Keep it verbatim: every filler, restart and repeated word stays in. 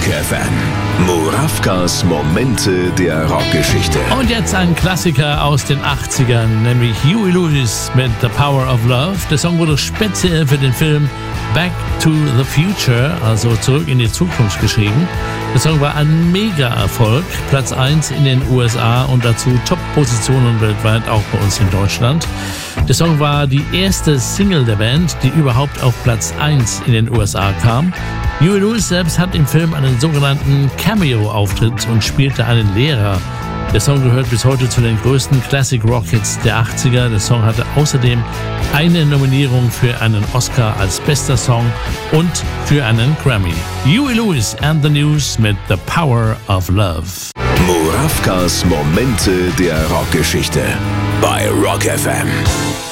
F M. Murawkas Momente der Rockgeschichte. Und jetzt ein Klassiker aus den achtzigern, nämlich Huey Lewis mit The Power of Love. Der Song wurde speziell für den Film Back to the Future, also Zurück in die Zukunft, geschrieben. Der Song war ein Mega-Erfolg, Platz eins in den U S A und dazu Top-Positionen weltweit, auch bei uns in Deutschland. Der Song war die erste Single der Band, die überhaupt auf Platz eins in den U S A kam. Huey Lewis selbst hat im Film einen sogenannten Cameo-Auftritt und spielte einen Lehrer. Der Song gehört bis heute zu den größten Classic-Rock-Hits der achtziger. Der Song hatte außerdem eine Nominierung für einen Oscar als bester Song und für einen Grammy. Huey Lewis and the News mit The Power of Love. Murawkas Momente der Rockgeschichte bei Rock F M.